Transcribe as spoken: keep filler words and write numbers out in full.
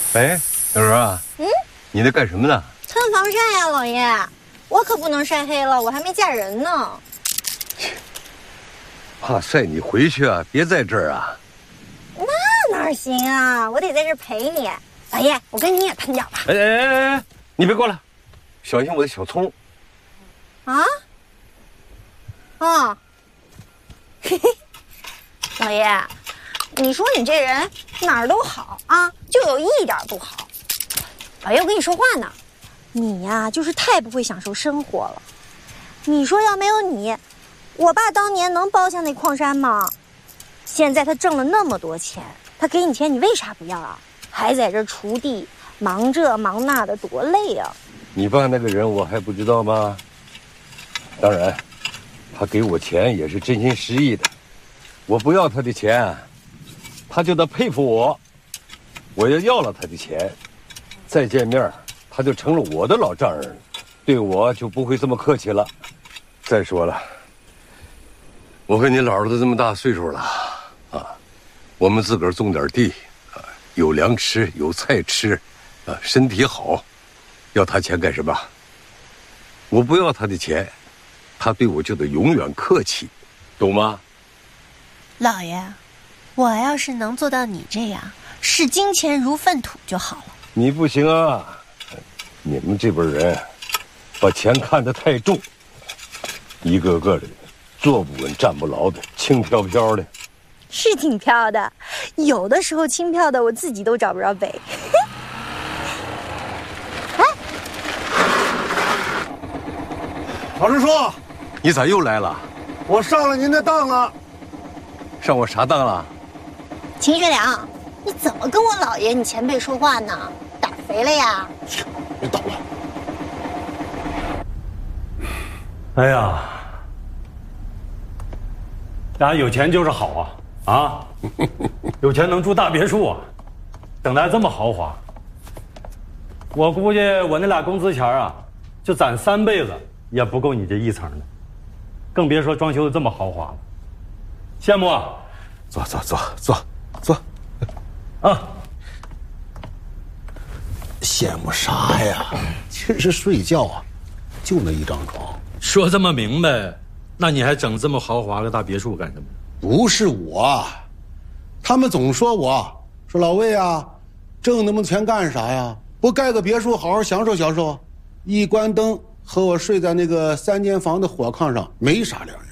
哎，小柔啊，嗯，你在干什么呢？ 蹭防晒呀，老爷，我可不能晒黑了，我还没嫁人呢。 怕晒你回去啊，别在这儿啊。 那哪行啊，我得在这儿陪你。老爷，我跟你也喷点吧。 哎哎哎哎，你别过来，小心我的小葱。 啊？啊？嘿嘿，老爷，你说你这人哪儿都好啊，就有一点不好。老爷，我跟你说话呢，你呀就是太不会享受生活了。你说要没有你，我爸当年能包下那矿山吗？现在他挣了那么多钱，他给你钱，你为啥不要啊？还在这锄地，忙这忙那的，多累啊！ 你爸那个人我还不知道吗？当然，他给我钱也是真心实意的。我不要他的钱，他就得佩服我。我要要了他的钱，再见面，他就成了我的老丈人了，对我就不会这么客气了。再说了，我和你姥姥都这么大岁数了啊，我们自个儿种点地啊，有粮吃，有菜吃，啊，身体好，要他钱干什么？我不要他的钱，他对我就得永远客气，懂吗？ 老爷，我要是能做到你这样，视金钱如粪土就好了。 你不行啊，你们这辈人把钱看得太重，一个个的坐不稳站不牢的，轻飘飘的。 是挺飘的，有的时候轻飘的我自己都找不着北。哎， 老师叔， 你咋又来了？ 我上了您的当了。 上我啥当了？ 秦学良，你怎么跟我姥爷你前辈说话呢？胆肥了呀？ 别捣乱。 哎呀，大家有钱就是好啊啊！有钱能住大别墅啊，整得还这么豪华。我估计我那俩工资钱啊，就攒三辈子也不够你这一层的，更别说装修的这么豪华了。羡慕啊！ 坐坐坐坐坐， 啊！ 羡慕啥呀？其实睡觉啊，就那一张床。 说这么明白，那你还整这么豪华个大别墅干什么？ 不是我，他们总说我说老魏啊，挣那么多钱干啥呀？不盖个别墅好好享受享受？一关灯和我睡在那个三间房的火炕上没啥两样。